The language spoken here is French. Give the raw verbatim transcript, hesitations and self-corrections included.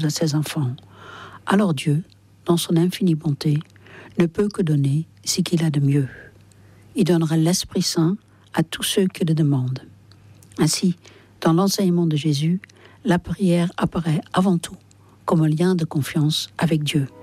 à ses enfants. Alors Dieu, dans son infinie bonté, ne peut que donner ce qu'il a de mieux. Il donnera l'Esprit Saint à tous ceux qui le demandent. Ainsi, dans l'enseignement de Jésus, la prière apparaît avant tout comme un lien de confiance avec Dieu.